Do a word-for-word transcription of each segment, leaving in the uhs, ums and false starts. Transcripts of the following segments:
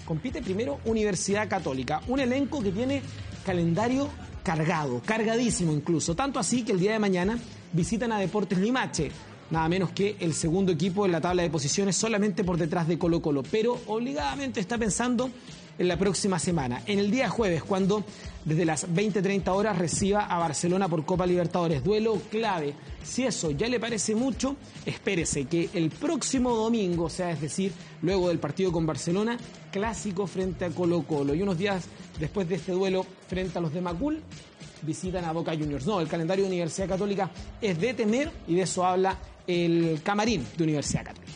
compite primero Universidad Católica, un elenco que tiene calendario cargado, cargadísimo incluso, tanto así que el día de mañana visitan a Deportes Limache, nada menos que el segundo equipo en la tabla de posiciones, solamente por detrás de Colo-Colo, pero obligadamente está pensando en la próxima semana, en el día jueves, cuando desde las veinte treinta horas reciba a Barcelona por Copa Libertadores, duelo clave. Si eso ya le parece mucho, espérese que el próximo domingo, o sea, es decir, luego del partido con Barcelona, clásico frente a Colo-Colo, y unos días después de este duelo frente a los de Macul, visitan a Boca Juniors. No, el calendario de Universidad Católica es de temer, y de eso habla el camarín de Universidad Católica.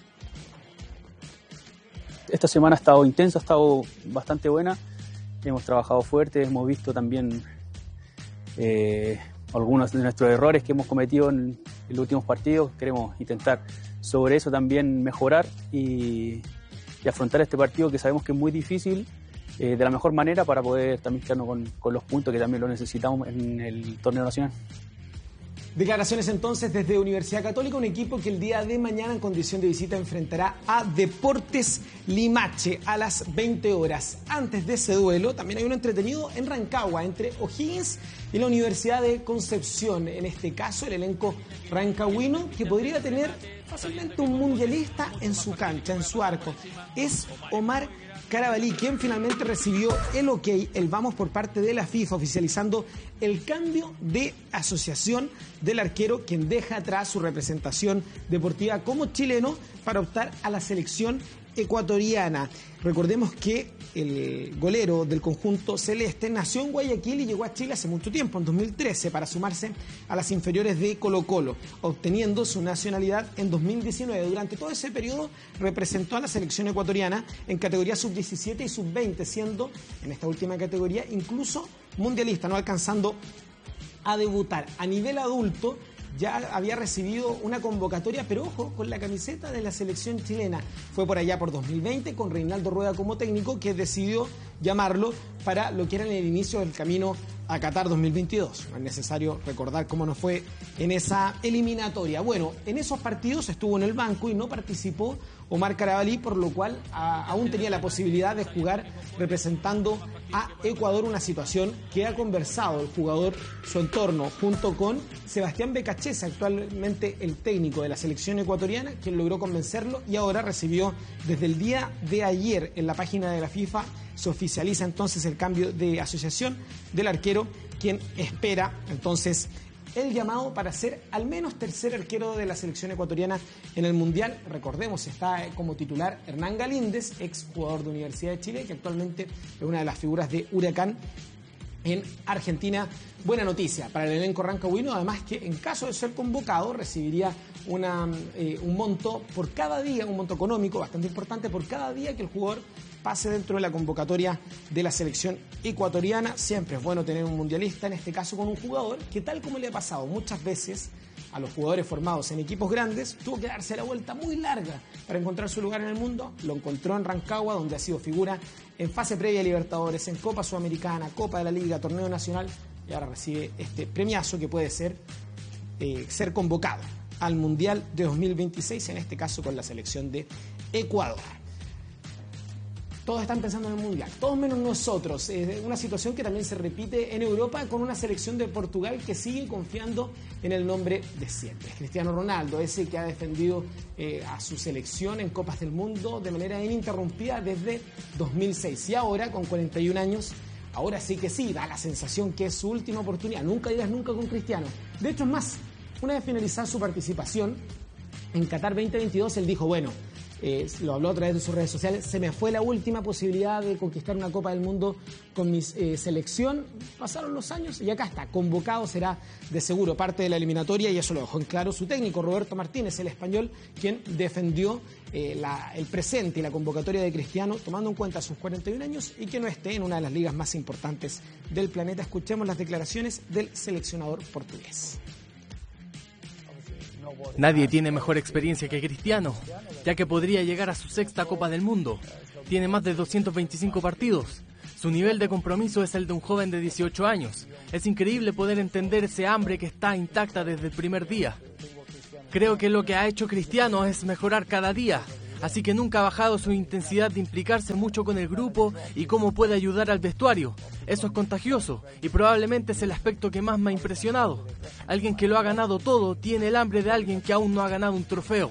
Esta semana ha estado intensa, ha estado bastante buena. Hemos trabajado fuerte, hemos visto también eh, algunos de nuestros errores que hemos cometido en, en los últimos partidos. Queremos intentar sobre eso también mejorar y, y afrontar este partido que sabemos que es muy difícil eh, de la mejor manera para poder también quedarnos con, con los puntos que también lo necesitamos en el torneo nacional. Declaraciones entonces desde Universidad Católica, un equipo que el día de mañana en condición de visita enfrentará a Deportes Limache a las veinte horas. Antes de ese duelo también hay uno entretenido en Rancagua entre O'Higgins y la Universidad de Concepción. En este caso el elenco rancagüino que podría tener fácilmente un mundialista en su cancha, en su arco. Es Omar Carabalí, quien finalmente recibió el ok, el vamos por parte de la FIFA, oficializando el cambio de asociación del arquero, quien deja atrás su representación deportiva como chileno para optar a la selección ecuatoriana. Recordemos que el golero del conjunto celeste nació en Guayaquil y llegó a Chile hace mucho tiempo, en dos mil trece, para sumarse a las inferiores de Colo-Colo, obteniendo su nacionalidad en dos mil diecinueve. Durante todo ese periodo representó a la selección ecuatoriana en categoría sub diecisiete y sub veinte, siendo en esta última categoría incluso mundialista, no alcanzando a debutar. A nivel adulto ya había recibido una convocatoria, pero ojo, con la camiseta de la selección chilena. Fue por allá por dos mil veinte con Reinaldo Rueda como técnico, que decidió llamarlo para lo que era en el inicio del camino a Qatar dos mil veintidós. No es necesario recordar cómo nos fue en esa eliminatoria. Bueno, en esos partidos estuvo en el banco y no participó Omar Carabalí, por lo cual a, aún tenía la posibilidad de jugar representando a Ecuador, una situación que ha conversado el jugador, su entorno, junto con Sebastián Becachese, actualmente el técnico de la selección ecuatoriana, quien logró convencerlo y ahora recibió desde el día de ayer en la página de la FIFA, se oficializa entonces el cambio de asociación del arquero, quien espera entonces el llamado para ser al menos tercer arquero de la selección ecuatoriana en el Mundial. Recordemos, está como titular Hernán Galíndez, ex jugador de Universidad de Chile, que actualmente es una de las figuras de Huracán en Argentina. Buena noticia para el elenco rancagüino, además que en caso de ser convocado recibiría una, eh, un monto por cada día, un monto económico bastante importante por cada día que el jugador pase dentro de la convocatoria de la selección ecuatoriana. Siempre es bueno tener un mundialista, en este caso con un jugador que, tal como le ha pasado muchas veces a los jugadores formados en equipos grandes, tuvo que darse la vuelta muy larga para encontrar su lugar en el mundo. Lo encontró en Rancagua, donde ha sido figura en fase previa a Libertadores, en Copa Sudamericana, Copa de la Liga, Torneo Nacional, y ahora recibe este premiazo que puede ser eh, ser convocado al Mundial de dos mil veintiséis, en este caso con la selección de Ecuador. Todos están pensando en el Mundial, todos menos nosotros. Es una situación que también se repite en Europa con una selección de Portugal que sigue confiando en el nombre de siempre. Cristiano Ronaldo, ese que ha defendido eh, a su selección en Copas del Mundo de manera ininterrumpida desde dos mil seis. Y ahora, con cuarenta y un años, ahora sí que sí, da la sensación que es su última oportunidad. Nunca digas nunca con Cristiano. De hecho, es más, una vez finalizada su participación en Qatar veinte veintidós, él dijo, bueno, Eh, lo habló a través de sus redes sociales, se me fue la última posibilidad de conquistar una Copa del Mundo con mi eh, selección, pasaron los años y acá está, convocado, será de seguro parte de la eliminatoria, y eso lo dejó en claro su técnico Roberto Martínez, el español, quien defendió eh, la, el presente y la convocatoria de Cristiano, tomando en cuenta sus cuarenta y un años y que no esté en una de las ligas más importantes del planeta. Escuchemos las declaraciones del seleccionador portugués. Nadie tiene mejor experiencia que Cristiano, ya que podría llegar a su sexta Copa del Mundo. Tiene más de doscientos veinticinco partidos. Su nivel de compromiso es el de un joven de dieciocho años. Es increíble poder entender ese hambre que está intacta desde el primer día. Creo que lo que ha hecho Cristiano es mejorar cada día. así que nunca ha bajado su intensidad de implicarse mucho con el grupo y cómo puede ayudar al vestuario. Eso es contagioso y probablemente es el aspecto que más me ha impresionado. Alguien que lo ha ganado todo tiene el hambre de alguien que aún no ha ganado un trofeo.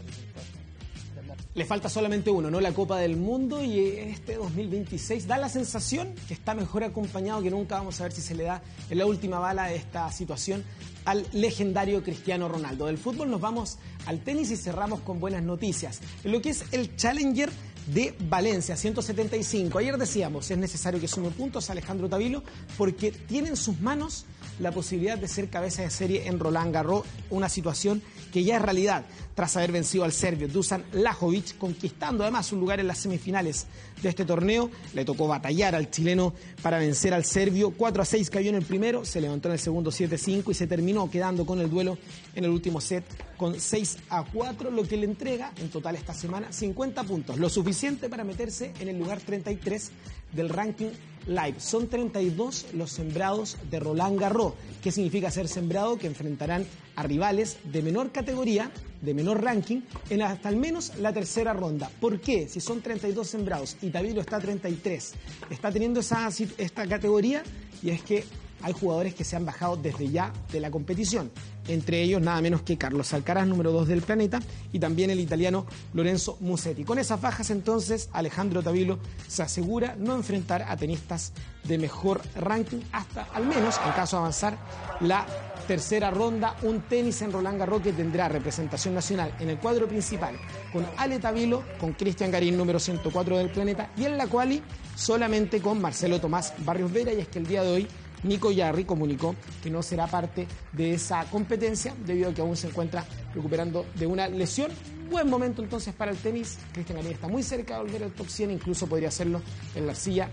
Le falta solamente uno, ¿no? La Copa del Mundo, y este dos mil veintiséis da la sensación que está mejor acompañado que nunca. Vamos a ver si se le da en la última bala de esta situación al legendario Cristiano Ronaldo. Del fútbol nos vamos al tenis y cerramos con buenas noticias. En lo que es el Challenger de Valencia, ciento setenta y cinco. Ayer decíamos, es necesario que sume puntos a Alejandro Tavilo porque tiene en sus manos la posibilidad de ser cabeza de serie en Roland Garros, una situación que ya es realidad tras haber vencido al serbio Dusan Lajovic, conquistando además un lugar en las semifinales de este torneo. Le tocó batallar al chileno para vencer al serbio. cuatro a seis cayó en el primero, se levantó en el segundo siete a cinco y se terminó quedando con el duelo en el último set con seis a cuatro, lo que le entrega en total esta semana cincuenta puntos, lo suficiente para meterse en el lugar treinta y tres del ranking live. Son treinta y dos los sembrados de Roland Garros. ¿Qué significa ser sembrado? Que enfrentarán a rivales de menor categoría, de menor ranking, en hasta al menos la tercera ronda. ¿Por qué? Si son treinta y dos sembrados y Tavilo está treinta y tres, está teniendo esa, esta categoría, y es que hay jugadores que se han bajado desde ya de la competición. Entre ellos nada menos que Carlos Alcaraz, número dos del planeta, y también el italiano Lorenzo Musetti. Con esas bajas entonces Alejandro Tavilo se asegura no enfrentar a tenistas de mejor ranking hasta al menos, en caso de avanzar, la tercera ronda. Un tenis en Roland Garros que tendrá representación nacional en el cuadro principal con Ale Tavilo, con Cristian Garín, número ciento cuatro del planeta, y en la quali solamente con Marcelo Tomás Barrios Vera. Y es que el día de hoy Nico Yarri comunicó que no será parte de esa competencia debido a que aún se encuentra recuperando de una lesión. Buen momento entonces para el tenis. Cristian Garín está muy cerca de volver al top cien, incluso podría hacerlo en la arcilla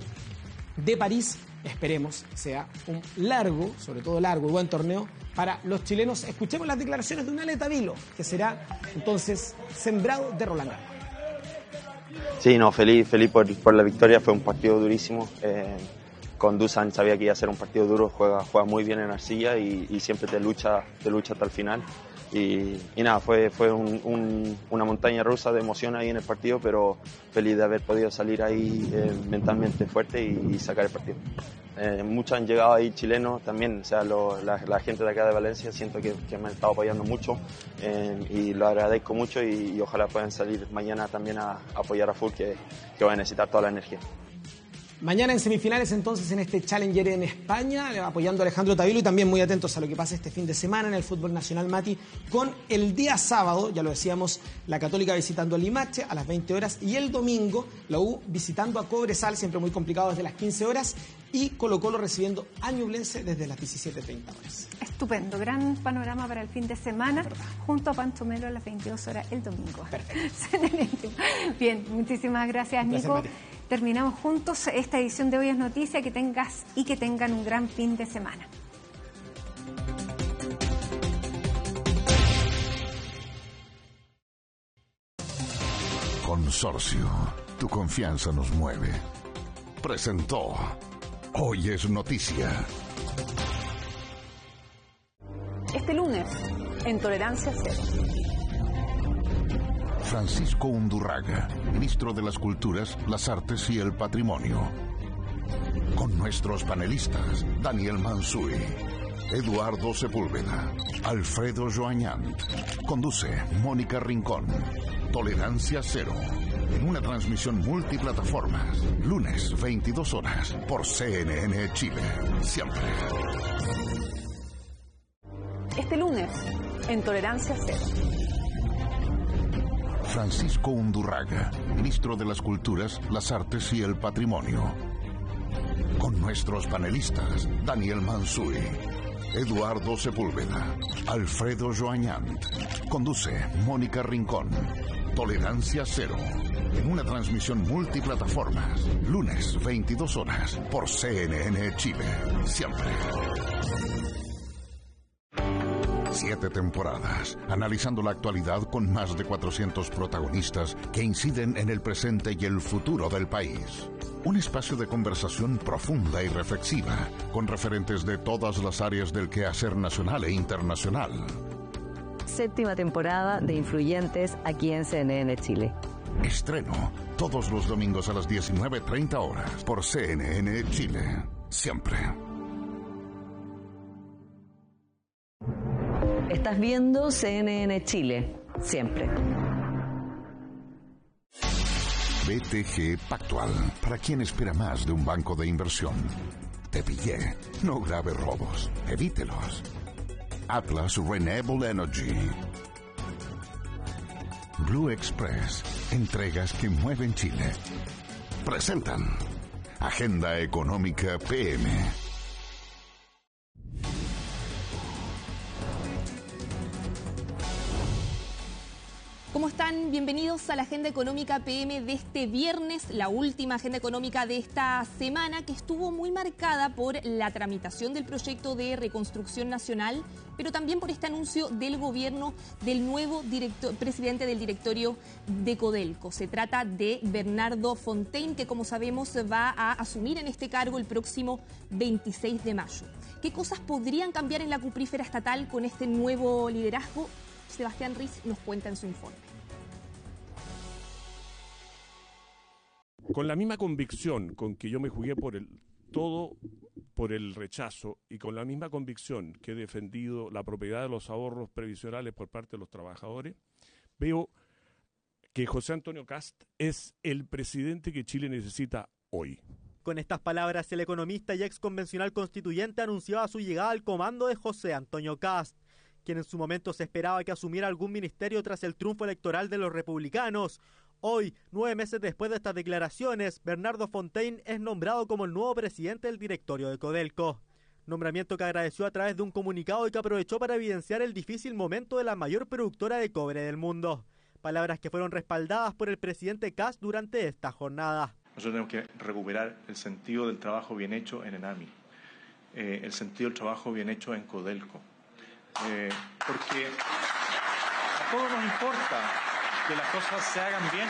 de París. Esperemos sea un largo, sobre todo largo y buen torneo para los chilenos. Escuchemos las declaraciones de un Ale Tavilo, que será entonces sembrado de Roland Garros. Sí, no, feliz, feliz por, por la victoria. Fue un partido durísimo. Eh... Con Dusan sabía que iba a ser un partido duro, juega, juega muy bien en arcilla y, y siempre te lucha, te lucha hasta el final. Y, y nada, fue, fue un, un, una montaña rusa de emoción ahí en el partido, pero feliz de haber podido salir ahí eh, mentalmente fuerte y, y sacar el partido. Eh, muchos han llegado ahí chilenos también, o sea, lo, la, la gente de acá de Valencia siento que, que me han estado apoyando mucho eh, y lo agradezco mucho y, y ojalá puedan salir mañana también a, a apoyar a full, que, que van a necesitar toda la energía. Mañana en semifinales entonces en este Challenger en España, apoyando a Alejandro Tavilo y también muy atentos a lo que pasa este fin de semana en el fútbol nacional, Mati, con el día sábado, ya lo decíamos, la Católica visitando a Limache a las veinte horas y el domingo la U visitando a Cobresal, siempre muy complicado desde las quince horas, y Colo Colo recibiendo a Ñublense desde las diecisiete treinta horas. Estupendo, gran panorama para el fin de semana, junto a Pancho Melo a las veintidós horas el domingo. Perfecto. Bien, muchísimas gracias, Nico. Gracias, terminamos juntos esta edición de Hoy es Noticia. Que tengas y que tengan un gran fin de semana. Consorcio, tu confianza nos mueve. Presentó Hoy es Noticia. Este lunes, en Tolerancia Cero. Francisco Undurraga, ministro de las Culturas, las Artes y el Patrimonio. Con nuestros panelistas, Daniel Mansuy, Eduardo Sepúlveda, Alfredo Joañán. Conduce Mónica Rincón. Tolerancia Cero. En una transmisión multiplataformas. Lunes, veintidós horas, por C N N Chile. Siempre. Este lunes, en Tolerancia Cero. Francisco Undurraga, ministro de las Culturas, las Artes y el Patrimonio. Con nuestros panelistas, Daniel Mansuy, Eduardo Sepúlveda, Alfredo Joañán. Conduce Mónica Rincón. Tolerancia Cero. En una transmisión multiplataformas. Lunes, veintidós horas, por C N N Chile. Siempre. Siete temporadas, analizando la actualidad con más de cuatrocientos protagonistas que inciden en el presente y el futuro del país. Un espacio de conversación profunda y reflexiva, con referentes de todas las áreas del quehacer nacional e internacional. Séptima temporada de Influyentes aquí en C N N Chile. Estreno todos los domingos a las diecinueve treinta horas por C N N Chile. Siempre. Estás viendo C N N Chile. Siempre. B T G Pactual. Para quien espera más de un banco de inversión. Te pillé. No grave robos. Evítelos. Atlas Renewable Energy. Blue Express. Entregas que mueven Chile. Presentan Agenda Económica P M. ¿Cómo están? Bienvenidos a la Agenda Económica P M de este viernes, la última agenda económica de esta semana, que estuvo muy marcada por la tramitación del proyecto de reconstrucción nacional, pero también por este anuncio del gobierno del nuevo director, presidente del directorio de Codelco. Se trata de Bernardo Fontaine, que como sabemos va a asumir en este cargo el próximo veintiséis de mayo. ¿Qué cosas podrían cambiar en la cuprífera estatal con este nuevo liderazgo? Sebastián Riz nos cuenta en su informe. Con la misma convicción con que yo me jugué por el todo por el rechazo y con la misma convicción que he defendido la propiedad de los ahorros previsionales por parte de los trabajadores, veo que José Antonio Kast es el presidente que Chile necesita hoy. Con estas palabras, el economista y ex convencional constituyente anunciaba su llegada al comando de José Antonio Kast, quien en su momento se esperaba que asumiera algún ministerio tras el triunfo electoral de los republicanos. Hoy, nueve meses después de estas declaraciones, Bernardo Fontaine es nombrado como el nuevo presidente del directorio de Codelco. Nombramiento que agradeció a través de un comunicado y que aprovechó para evidenciar el difícil momento de la mayor productora de cobre del mundo. Palabras que fueron respaldadas por el presidente Kast durante esta jornada. Nosotros tenemos que recuperar el sentido del trabajo bien hecho en ENAMI, eh, el sentido del trabajo bien hecho en Codelco. Eh, porque a todos nos importa que las cosas se hagan bien.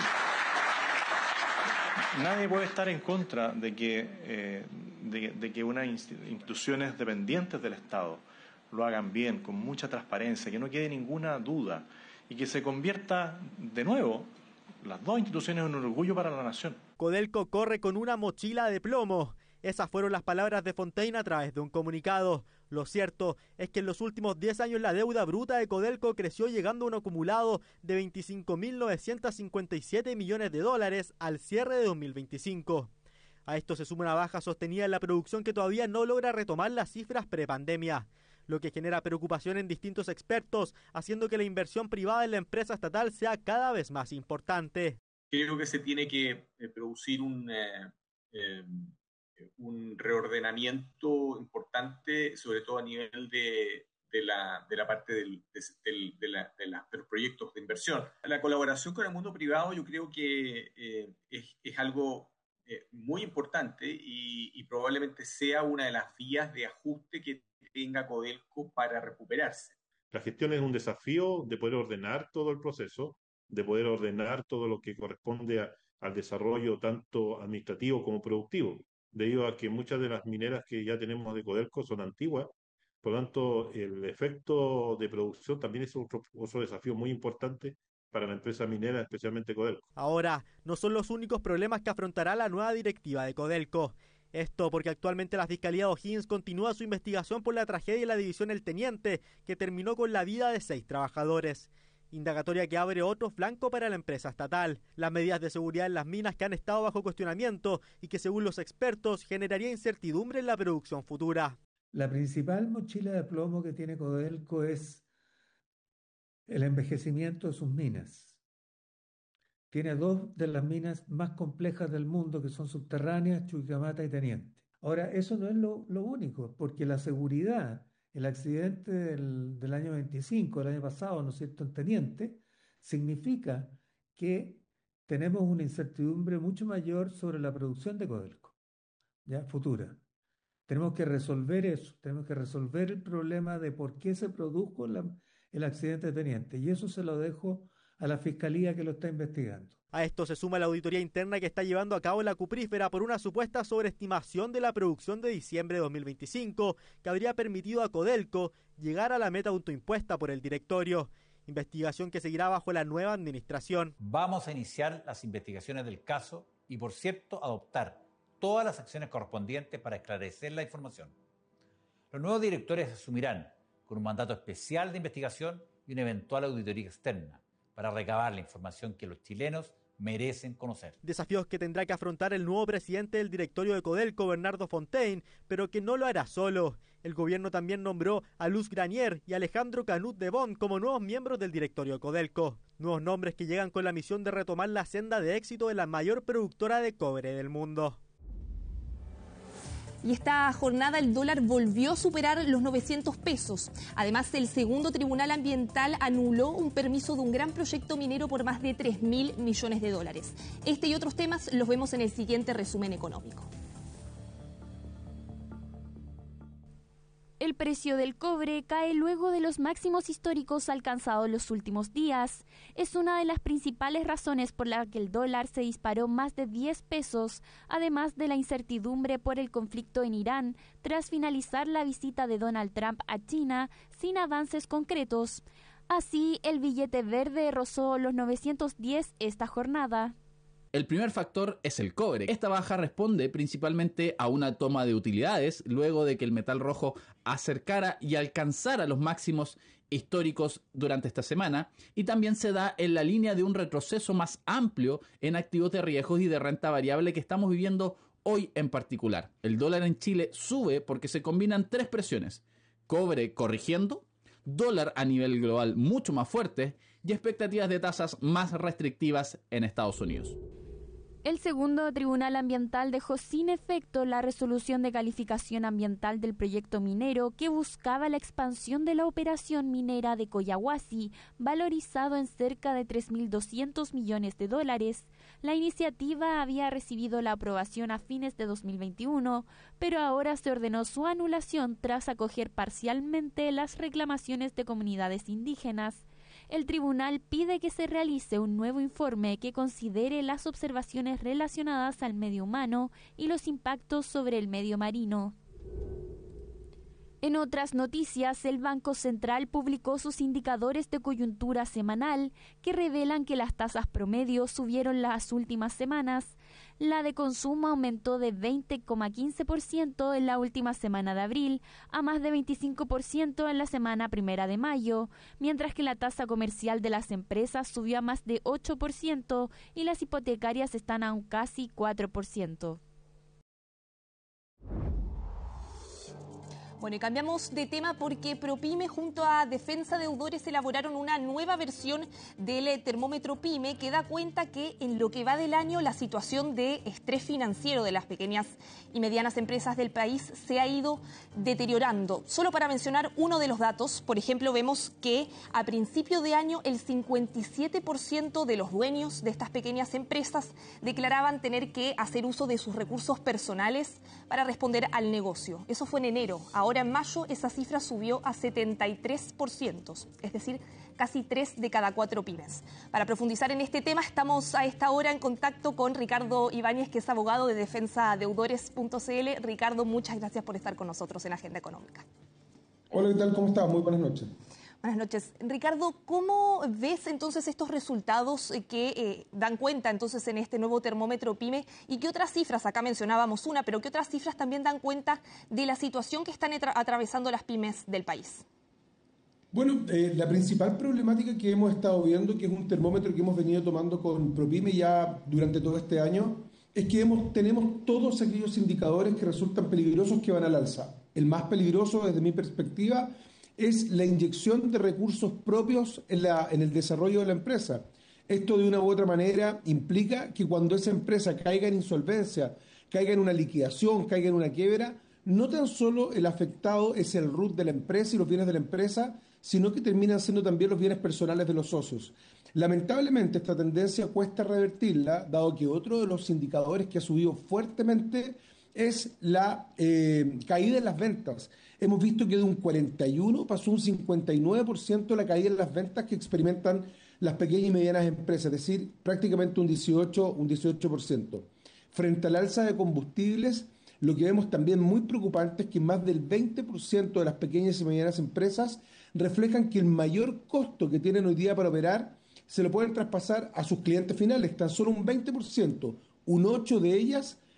Nadie puede estar en contra de que, eh, de, de que unas instituciones dependientes del Estado lo hagan bien, con mucha transparencia, que no quede ninguna duda y que se convierta de nuevo las dos instituciones en un orgullo para la nación. Codelco corre con una mochila de plomo. Esas fueron las palabras de Fontaine a través de un comunicado. Lo cierto es que en los últimos diez años la deuda bruta de Codelco creció llegando a un acumulado de veinticinco mil novecientos cincuenta y siete millones de dólares al cierre de dos mil veinticinco. A esto se suma una baja sostenida en la producción que todavía no logra retomar las cifras prepandemia, lo que genera preocupación en distintos expertos, haciendo que la inversión privada en la empresa estatal sea cada vez más importante. Creo que se tiene que eh, producir un... Eh, eh... un reordenamiento importante, sobre todo a nivel de, de, la, de la parte del, de, de, de, la, de, la, de los proyectos de inversión. La colaboración con el mundo privado yo creo que eh, es, es algo eh, muy importante y, y probablemente sea una de las vías de ajuste que tenga Codelco para recuperarse. La gestión es un desafío de poder ordenar todo el proceso, de poder ordenar todo lo que corresponde a, al desarrollo tanto administrativo como productivo, debido a que muchas de las mineras que ya tenemos de Codelco son antiguas, por lo tanto el efecto de producción también es otro, otro desafío muy importante para la empresa minera, especialmente Codelco. Ahora, no son los únicos problemas que afrontará la nueva directiva de Codelco. Esto porque actualmente la Fiscalía de O'Higgins continúa su investigación por la tragedia de la división El Teniente, que terminó con la vida de seis trabajadores. Indagatoria que abre otro flanco para la empresa estatal. Las medidas de seguridad en las minas que han estado bajo cuestionamiento y que según los expertos generaría incertidumbre en la producción futura. La principal mochila de plomo que tiene Codelco es el envejecimiento de sus minas. Tiene dos de las minas más complejas del mundo que son subterráneas, Chuquicamata y Teniente. Ahora, eso no es lo, lo único, porque la seguridad... El accidente del, del año veinticinco, del año pasado, ¿no es cierto?, en Teniente, significa que tenemos una incertidumbre mucho mayor sobre la producción de Codelco, ya futura. Tenemos que resolver eso, tenemos que resolver el problema de por qué se produjo la, el accidente de Teniente, y eso se lo dejo a la Fiscalía que lo está investigando. A esto se suma la auditoría interna que está llevando a cabo la cuprífera por una supuesta sobreestimación de la producción de diciembre de dos mil veinticinco, que habría permitido a Codelco llegar a la meta autoimpuesta por el directorio. investigación que seguirá bajo la nueva administración. Vamos a iniciar las investigaciones del caso y, por cierto, adoptar todas las acciones correspondientes para esclarecer la información. Los nuevos directores asumirán con un mandato especial de investigación y una eventual auditoría externa para recabar la información que los chilenos merecen conocer. Desafíos que tendrá que afrontar el nuevo presidente del directorio de Codelco, Bernardo Fontaine, pero que no lo hará solo. El gobierno también nombró a Luz Granier y Alejandro Canut de Bond como nuevos miembros del directorio de Codelco. Nuevos nombres que llegan con la misión de retomar la senda de éxito de la mayor productora de cobre del mundo. Y esta jornada el dólar volvió a superar los novecientos pesos. Además, el segundo tribunal ambiental anuló un permiso de un gran proyecto minero por más de tres mil millones de dólares. Este y otros temas los vemos en el siguiente resumen económico. El precio del cobre cae luego de los máximos históricos alcanzados los últimos días. Es una de las principales razones por la que el dólar se disparó más de diez pesos, además de la incertidumbre por el conflicto en Irán tras finalizar la visita de Donald Trump a China sin avances concretos. Así, el billete verde rozó los novecientos diez esta jornada. El primer factor es el cobre. Esta baja responde principalmente a una toma de utilidades luego de que el metal rojo acercara y alcanzara los máximos históricos durante esta semana, y también se da en la línea de un retroceso más amplio en activos de riesgos y de renta variable que estamos viviendo hoy en particular. El dólar en Chile sube porque se combinan tres presiones: cobre corrigiendo, dólar a nivel global mucho más fuerte y expectativas de tasas más restrictivas en Estados Unidos. El segundo tribunal ambiental dejó sin efecto la resolución de calificación ambiental del proyecto minero que buscaba la expansión de la operación minera de Collahuasi, valorizado en cerca de tres mil doscientos millones de dólares. La iniciativa había recibido la aprobación a fines de dos mil veintiuno, pero ahora se ordenó su anulación tras acoger parcialmente las reclamaciones de comunidades indígenas. El tribunal pide que se realice un nuevo informe que considere las observaciones relacionadas al medio humano y los impactos sobre el medio marino. En otras noticias, el Banco Central publicó sus indicadores de coyuntura semanal que revelan que las tasas promedio subieron las últimas semanas. La de consumo aumentó de veinte coma quince por ciento en la última semana de abril a más de veinticinco por ciento en la semana primera de mayo, mientras que la tasa comercial de las empresas subió a más de ocho por ciento y las hipotecarias están a un casi cuatro por ciento. Bueno, y cambiamos de tema porque ProPyme junto a Defensa Deudores elaboraron una nueva versión del termómetro PYME que da cuenta que en lo que va del año la situación de estrés financiero de las pequeñas y medianas empresas del país se ha ido deteriorando. Solo para mencionar uno de los datos, por ejemplo, vemos que a principio de año el cincuenta y siete por ciento de los dueños de estas pequeñas empresas declaraban tener que hacer uso de sus recursos personales para responder al negocio. Eso fue en enero. Ahora Ahora en mayo esa cifra subió a setenta y tres por ciento, es decir, casi tres de cada cuatro pymes. Para profundizar en este tema estamos a esta hora en contacto con Ricardo Ibáñez, que es abogado de defensa deudores punto c l. Ricardo, muchas gracias por estar con nosotros en Agenda Económica. Hola, ¿qué tal? ¿Cómo estás? Muy buenas noches. Buenas noches. Ricardo, ¿cómo ves entonces estos resultados que eh, dan cuenta entonces en este nuevo termómetro PYME? ¿Y qué otras cifras, acá mencionábamos una, pero qué otras cifras también dan cuenta de la situación que están atravesando las pymes del país? Bueno, eh, la principal problemática que hemos estado viendo, que es un termómetro que hemos venido tomando con ProPyme ya durante todo este año, es que hemos, tenemos todos aquellos indicadores que resultan peligrosos que van al alza. El más peligroso, desde mi perspectiva, es la inyección de recursos propios en, la, en el desarrollo de la empresa. Esto de una u otra manera implica que cuando esa empresa caiga en insolvencia, caiga en una liquidación, caiga en una quiebra, no tan solo el afectado es el root de la empresa y los bienes de la empresa, sino que terminan siendo también los bienes personales de los socios. Lamentablemente esta tendencia cuesta revertirla, dado que otro de los indicadores que ha subido fuertemente es la eh, caída en las ventas. Hemos visto que de un cuarenta y uno pasó un cincuenta y nueve por ciento la caída en las ventas que experimentan las pequeñas y medianas empresas, es decir, prácticamente un dieciocho por ciento. Frente al alza de combustibles, lo que vemos también muy preocupante es que más del veinte por ciento de las pequeñas y medianas empresas reflejan que el mayor costo que tienen hoy día para operar se lo pueden traspasar a sus clientes finales, tan solo un veinte por ciento, un ocho por ciento de ellas